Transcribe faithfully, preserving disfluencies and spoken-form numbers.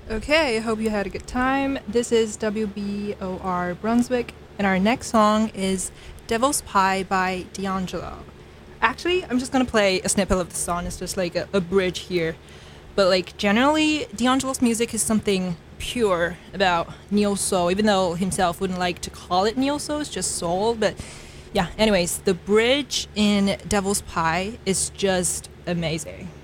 Okay, I hope you had a good time. This is W B O R Brunswick, and our next song is Devil's Pie by D'Angelo. Actually, I'm just gonna play a snippet of the song. It's just like a, a bridge here. But like generally, D'Angelo's music is something pure about neo soul, even though himself wouldn't like to call it neo soul. It's just soul. But yeah, anyways, the bridge in Devil's Pie is just amazing.